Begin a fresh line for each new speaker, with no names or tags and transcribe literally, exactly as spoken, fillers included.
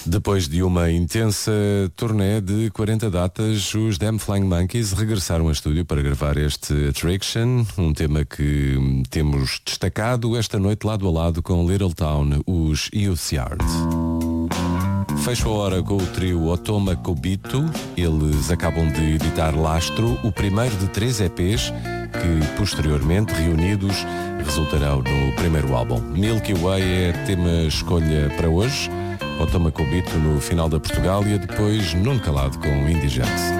Depois de uma intensa turnê de quarenta datas, os Damn Flying Monkeys regressaram a estúdio para gravar este Attraction, um tema que temos destacado esta noite lado a lado com Little Town, os Youth Yard. Fecho a hora com o trio Otoma Kobito. Eles acabam de editar Lastro, o primeiro de três E Ps que posteriormente, reunidos, resultarão no primeiro álbum. Milky Way é tema escolha para hoje. Otoma Kobito no final da Portugália, depois Nuno Calado com Indigente.